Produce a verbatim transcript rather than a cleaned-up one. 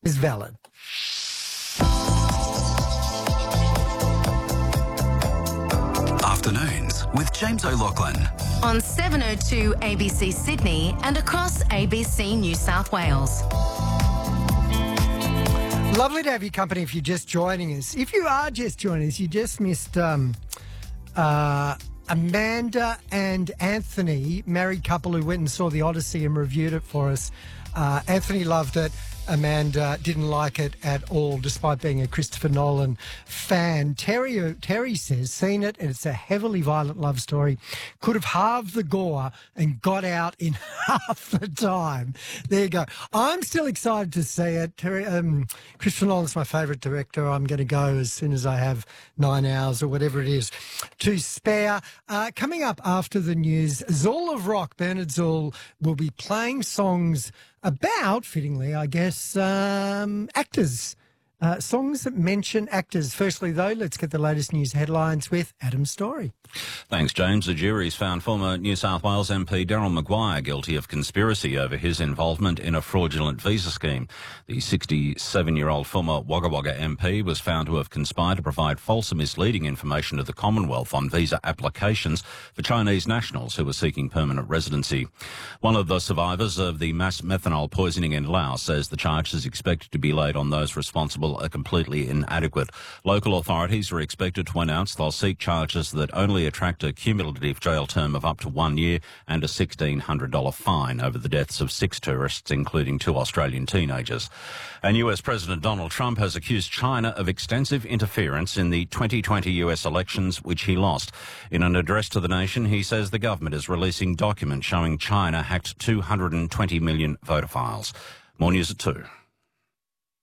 is valid. Afternoons with James O'Loughlin. On seven oh two A B C Sydney and across A B C New South Wales. Lovely to have your company if you're just joining us. If you are just joining us, you just missed um, uh, Amanda and Anthony, married couple who went and saw The Odyssey and reviewed it for us. Uh, Anthony loved it. Amanda didn't like it at all, despite being a Christopher Nolan fan. Terry, Terry says, seen it, and it's a heavily violent love story. Could have halved the gore and got out in half the time. There you go. I'm still excited to see it. Terry, um, Christopher Nolan's my favourite director. I'm going to go as soon as I have nine hours or whatever it is to spare. Uh, coming up after the news, Zool of Rock, Bernard Zool, will be playing songs about, fittingly, I guess, um, actors. Uh, songs that mention actors. Firstly, though, let's get the latest news headlines with Adam Story. Thanks, James. The jury's found former New South Wales M P Daryl Maguire guilty of conspiracy over his involvement in a fraudulent visa scheme. The sixty-seven-year-old former Wagga Wagga M P was found to have conspired to provide false and misleading information to the Commonwealth on visa applications for Chinese nationals who were seeking permanent residency. One of the survivors of the mass methanol poisoning in Laos says the charges expected to be laid on those responsible are completely inadequate. Local authorities are expected to announce they'll seek charges that only attract a cumulative jail term of up to one year and a sixteen hundred dollars fine over the deaths of six tourists, including two Australian teenagers. And U S President Donald Trump has accused China of extensive interference in the twenty twenty U S elections, which he lost. In an address to the nation, he says the government is releasing documents showing China hacked two hundred twenty million voter files. More news at two.